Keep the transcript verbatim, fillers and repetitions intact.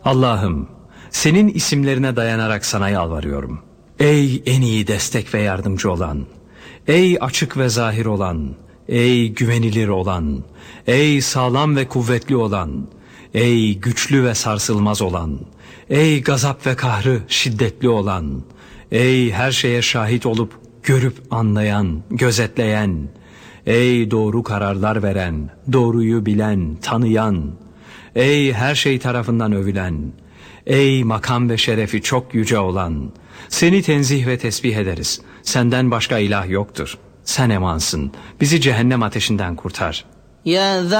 Allah'ım, senin isimlerine dayanarak sana yalvarıyorum. Ey en iyi destek ve yardımcı olan, ey açık ve zahir olan, ey güvenilir olan, ey sağlam ve kuvvetli olan, ey güçlü ve sarsılmaz olan, ey gazap ve kahrı şiddetli olan, ey her şeye şahit olup görüp anlayan, gözetleyen, ey doğru kararlar veren, doğruyu bilen, tanıyan, ey her şey tarafından övülen, ey makam ve şerefi çok yüce olan, seni tenzih ve tesbih ederiz. Senden başka ilah yoktur. Sen emansın. Bizi cehennem ateşinden kurtar. Ya